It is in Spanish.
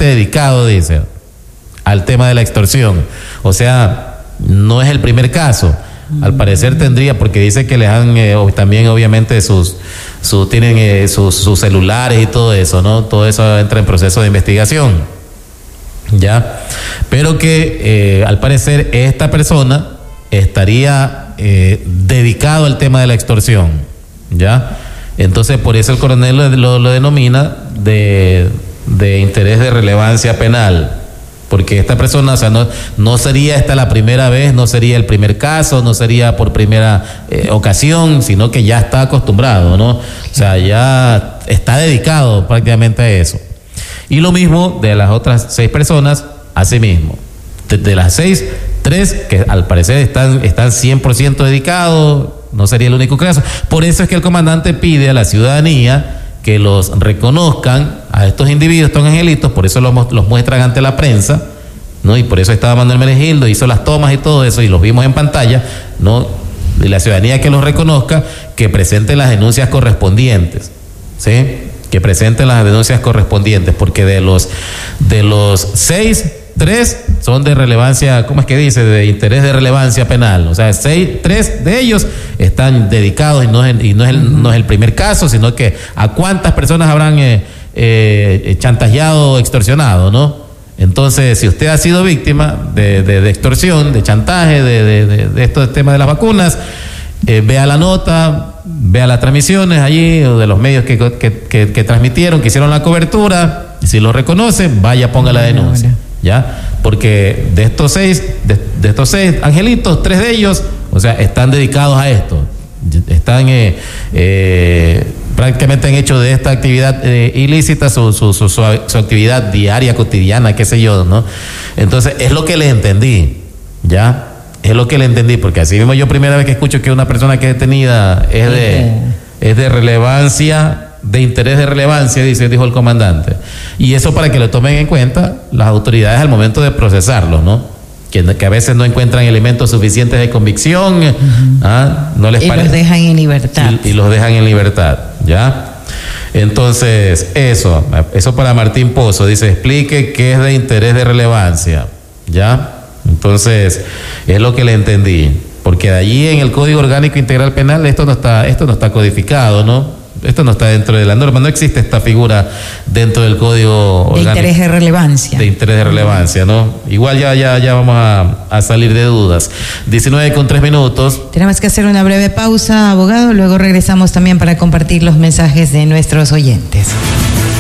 dedicado, dice, al tema de la extorsión. O sea, no es el primer caso. Al parecer tendría, porque dice que les han también obviamente tienen sus celulares y todo eso, ¿no? Todo eso entra en proceso de investigación, ¿ya? Pero que al parecer esta persona estaría dedicado al tema de la extorsión, ¿ya? Entonces por eso el coronel lo denomina de interés de relevancia penal. Porque esta persona, o sea, no sería esta la primera vez, no sería el primer caso, no sería por primera ocasión, sino que ya está acostumbrado, ¿no? O sea, ya está dedicado prácticamente a eso. Y lo mismo de las otras 6 personas, así mismo. De las 6, 3 que al parecer están 100% dedicados, no sería el único caso. Por eso es que el comandante pide a la ciudadanía que los reconozcan a estos individuos, estos angelitos, por eso los muestran ante la prensa, ¿no? Y por eso estaba Manuel Menegildo, hizo las tomas y todo eso, y los vimos en pantalla, ¿no? Y la ciudadanía que los reconozca, que presenten las denuncias correspondientes, ¿sí? Que presenten las denuncias correspondientes, porque de los 6, 3 son de relevancia, ¿cómo es que dice? De interés de relevancia penal. O sea, 3 de ellos están dedicados y no es el primer caso, sino que a cuántas personas habrán chantajeado o extorsionado, ¿no? Entonces, si usted ha sido víctima de extorsión, de chantaje, de estos temas de las vacunas, vea la nota, vea las transmisiones allí, o de los medios que transmitieron, que hicieron la cobertura, y si lo reconoce, vaya, ponga la denuncia. ¿Ya? Porque de estos 6 angelitos, 3 de ellos, o sea, están dedicados a esto, están prácticamente han hecho de esta actividad ilícita su actividad diaria, cotidiana, qué sé yo, ¿no? Entonces es lo que le entendí, ¿ya? Es lo que le entendí, porque así mismo yo primera vez que escucho que una persona que es detenida es de relevancia, de interés de relevancia, dijo el comandante. Y eso para que lo tomen en cuenta las autoridades al momento de procesarlo, ¿no? Que a veces no encuentran elementos suficientes de convicción, no les parece. Y los dejan en libertad. Y los dejan en libertad, ¿ya? Entonces, eso para Martín Pozo, dice, explique qué es de interés de relevancia, ¿ya? Entonces, es lo que le entendí. Porque de allí en el Código Orgánico Integral Penal esto no está codificado, ¿no? Esto no está dentro de la norma, no existe esta figura dentro del Código Orgánico. De interés de relevancia. De interés de relevancia, ¿no? Igual ya vamos a salir de dudas. 19:03. Tenemos que hacer una breve pausa, abogado, luego regresamos también para compartir los mensajes de nuestros oyentes.